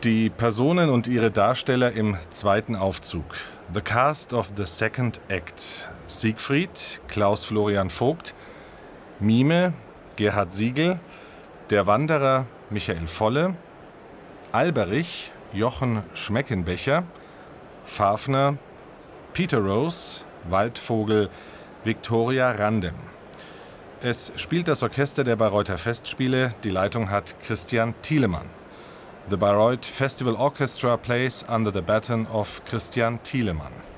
Die Personen und ihre Darsteller im zweiten Aufzug. The Cast of the Second Act. Siegfried, Klaus Florian Vogt. Mime, Gerhard Siegel. Der Wanderer, Michael Volle. Alberich, Jochen Schmeckenbecher. Fafner, Peter Rose. Waldvogel, Viktoria Randem. Es spielt das Orchester der Bayreuther Festspiele. Die Leitung hat Christian Thielemann. The Bayreuth Festival Orchestra plays under the baton of Christian Thielemann.